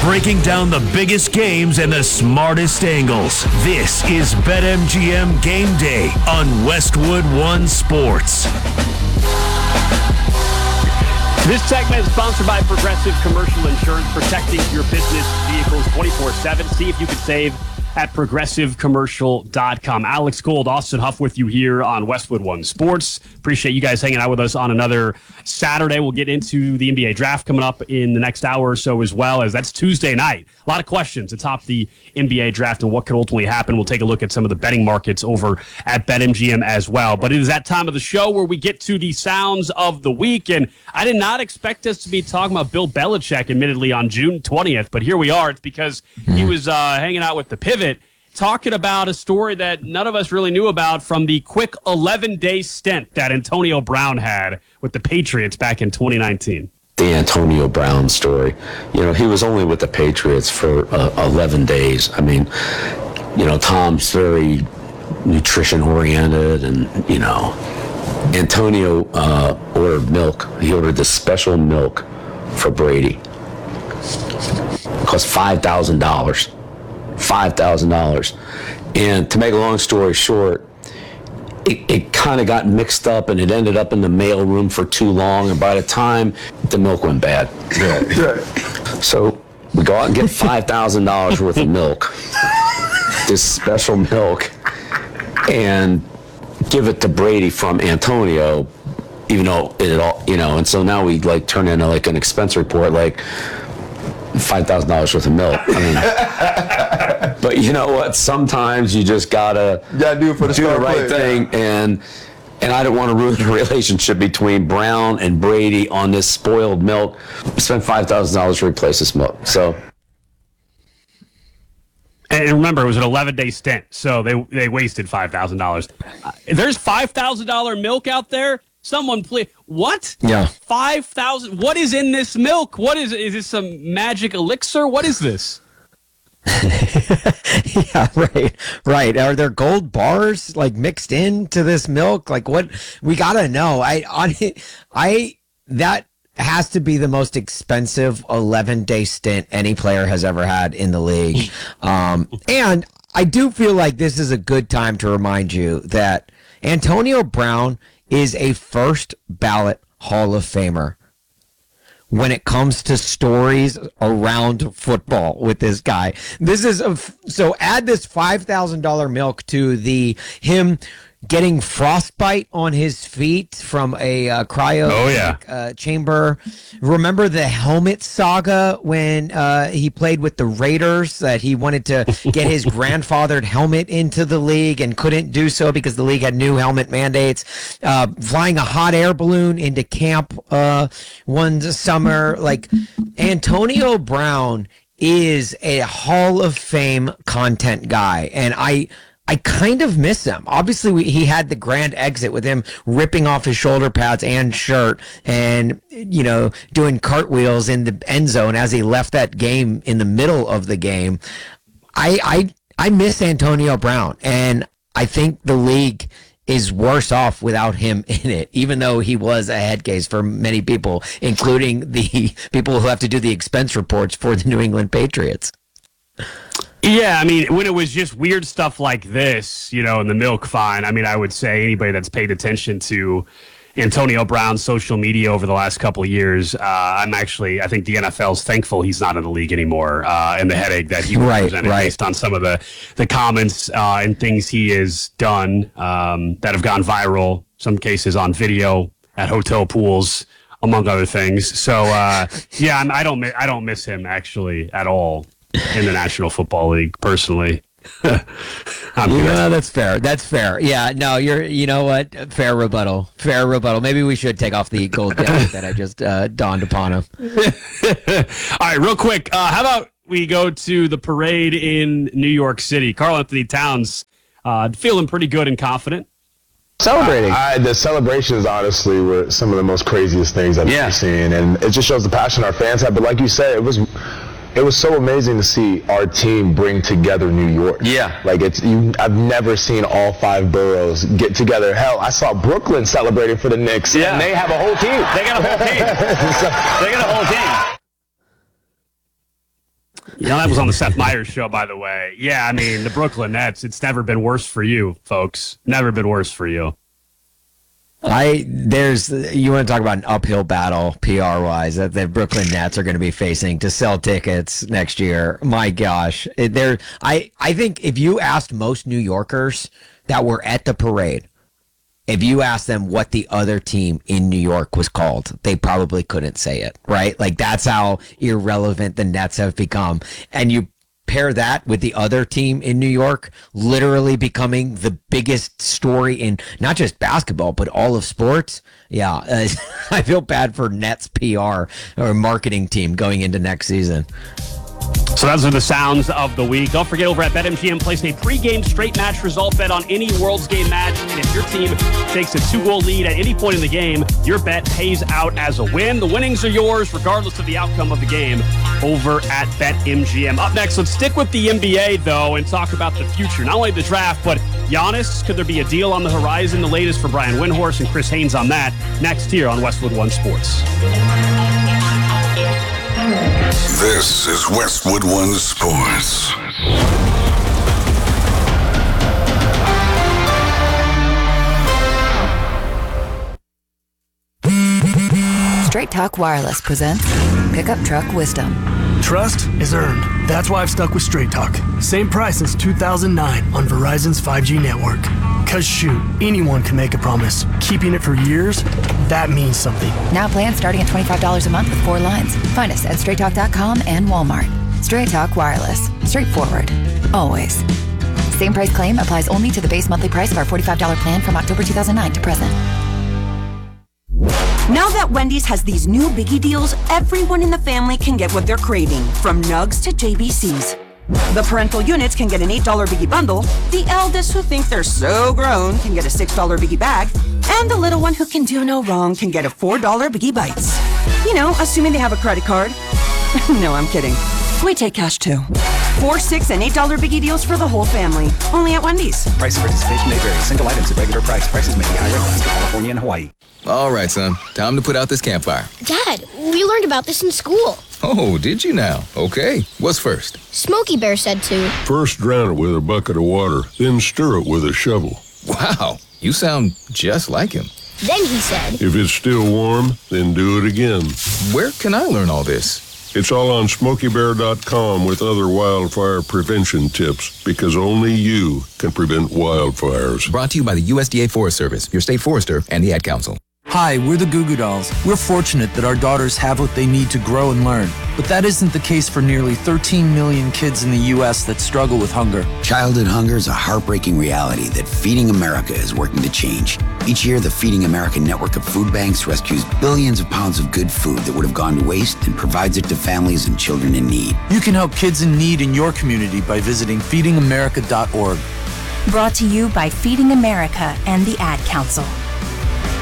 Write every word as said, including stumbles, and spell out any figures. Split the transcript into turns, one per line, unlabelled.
breaking down the biggest games and the smartest angles. This is BetMGM Game Day on Westwood One Sports.
This segment is sponsored by Progressive Commercial Insurance, protecting your business vehicles twenty-four seven. See if you can save at progressive commercial dot com. Alex Gold, Austin Huff with you here on Westwood One Sports. Appreciate you guys hanging out with us on another Saturday. We'll get into the N B A draft coming up in the next hour or so, as well as that's Tuesday night. A lot of questions atop the N B A draft and what could ultimately happen. We'll take a look at some of the betting markets over at BetMGM as well. But it is that time of the show where we get to the sounds of the week. And I did not expect us to be talking about Bill Belichick, admittedly, on June twentieth. But here we are. It's because he was uh, hanging out with the Pivot, talking about a story that none of us really knew about from the quick eleven-day stint that Antonio Brown had with the Patriots back in twenty nineteen.
The Antonio Brown story. You know, he was only with the Patriots for uh, eleven days. I mean, you know, Tom's very nutrition-oriented, and, you know, Antonio uh, ordered milk. He ordered this special milk for Brady. It cost five thousand dollars. five thousand dollars. And to make a long story short, it, it kind of got mixed up, and it ended up in the mail room for too long, and by the time the milk went bad. Yeah. So we go out and get five thousand dollars worth of milk, this special milk, and give it to Brady from Antonio, even though it all, you know, and so now we like turn in like an expense report, like five thousand dollars worth of milk. I mean, but you know what? Sometimes you just gotta,
you gotta do it for the,
do the right
play,
thing,
yeah.
and and I don't want to ruin the relationship between Brown and Brady on this spoiled milk. Spent five thousand dollars to replace this milk. So,
and remember, it was an eleven-day stint, so they they wasted five thousand dollars. Uh, there's five thousand dollars milk out there. Someone please, what?
Yeah.
five thousand, what is in this milk? What is, is this some magic elixir? What is this?
Yeah, right, right. Are there gold bars like mixed into this milk? Like what? We gotta know. I, on I, that has to be the most expensive eleven-day stint any player has ever had in the league. Um, and I do feel like this is a good time to remind you that Antonio Brown is a first ballot Hall of Famer when it comes to stories around football with this guy. This is a, so add this five thousand dollars milk to the him getting frostbite on his feet from a uh, cryo
oh, yeah.
uh, chamber. Remember the helmet saga when uh, he played with the Raiders, that he wanted to get his grandfathered helmet into the league and couldn't do so because the league had new helmet mandates. Uh, flying a hot air balloon into camp uh, one summer. Like, Antonio Brown is a Hall of Fame content guy, and I I kind of miss him. Obviously, we, he had the grand exit with him ripping off his shoulder pads and shirt and, you know, doing cartwheels in the end zone as he left that game in the middle of the game. I I, I miss Antonio Brown, and I think the league is worse off without him in it, even though he was a head case for many people, including the people who have to do the expense reports for the New England Patriots.
Yeah, I mean, when it was just weird stuff like this, you know, in the milk, fine. I mean, I would say anybody that's paid attention to Antonio Brown's social media over the last couple of years, uh, I'm actually, I think the N F L's thankful he's not in the league anymore, uh, and the headache that he
right,
represented
right.
based on some of the, the comments uh, and things he has done um, that have gone viral, some cases on video at hotel pools, among other things. So, uh, yeah, I'm, I don't, I don't miss him actually at all in the National Football League, personally. I'm good.
Yeah, that's fair. That's fair. Yeah, no, you're, you know what? Fair rebuttal. Fair rebuttal. Maybe we should take off the gold jacket that I just uh, donned upon him.
All right, real quick. Uh, how about we go to the parade in New York City? Karl-Anthony Towns uh, feeling pretty good and confident.
Celebrating. I, I, the celebrations, honestly, were some of the most craziest things I've
Yeah.
ever seen. And it just shows the passion our fans have. But like you said, it was... It was so amazing to see our team bring together New York.
Yeah.
Like, it's you. I've never seen all five boroughs get together. Hell, I saw Brooklyn celebrating for the Knicks.
Yeah.
And they have a whole team.
They got a whole team.
So,
They got a whole team. You know, that was on the Seth Meyers show, by the way. Yeah, I mean, the Brooklyn Nets, it's never been worse for you, folks. Never been worse for you.
I there's you want to talk about an uphill battle P R wise that the Brooklyn Nets are going to be facing to sell tickets next year. My gosh, there I I think if you asked most New Yorkers that were at the parade, if you asked them what the other team in New York was called, they probably couldn't say it, right? Like that's how irrelevant the Nets have become. And you pair that with the other team in New York literally becoming the biggest story in not just basketball, but all of sports. Yeah, uh, I feel bad for Nets P R or marketing team going into next season.
So those are the sounds of the week. Don't forget, over at BetMGM, place a pregame straight match result bet on any World's Game match. And if your team takes a two-goal lead at any point in the game, your bet pays out as a win. The winnings are yours, regardless of the outcome of the game, over at BetMGM. Up next, let's stick with the N B A, though, and talk about the future. Not only the draft, but Giannis. Could there be a deal on the horizon? The latest for Brian Windhorst and Chris Haynes on that. Next here on Westwood One Sports.
This is Westwood One Sports.
Straight Talk Wireless presents Pickup Truck Wisdom.
Trust is earned. That's why I've stuck with Straight Talk. Same price since two thousand nine on Verizon's five G network. Cause shoot, anyone can make a promise. Keeping it for years, that means something.
Now plans starting at twenty-five dollars a month with four lines. Find us at straight talk dot com and Walmart. Straight Talk Wireless. Straightforward. Always. Same price claim applies only to the base monthly price of our forty-five dollars plan from October two thousand nine to present.
Now that Wendy's has these new biggie deals, everyone in the family can get what they're craving, from nugs to J B Cs. The parental units can get an eight dollars biggie bundle, the eldest who think they're so grown can get a six dollars biggie bag, and the little one who can do no wrong can get a four dollars biggie bites. You know, assuming they have a credit card. No, I'm kidding. We take cash too. Four, six, and eight dollars biggie deals for the whole family. Only at Wendy's.
Price and participation may vary. Single items at regular price. Prices may be higher in Alaska, California, and Hawaii.
All right, son. Time to put out this campfire.
Dad, we learned about this in school.
Oh, did you now? Okay. What's first?
Smokey Bear said to.
First drown it with a bucket of water, then stir it with a shovel.
Wow. You sound just like him.
Then he said.
If it's still warm, then do it again.
Where can I learn all this?
It's all on smokey bear dot com with other wildfire prevention tips, because only you can prevent wildfires.
Brought to you by the U S D A Forest Service, your state forester, and the Ad Council.
Hi, we're the Goo Goo Dolls. We're fortunate that our daughters have what they need to grow and learn. But that isn't the case for nearly thirteen million kids in the U S that struggle with hunger.
Childhood hunger is a heartbreaking reality that Feeding America is working to change. Each year, the Feeding America network of food banks rescues billions of pounds of good food that would have gone to waste and provides it to families and children in need.
You can help kids in need in your community by visiting feeding america dot org.
Brought to you by Feeding America and the Ad Council.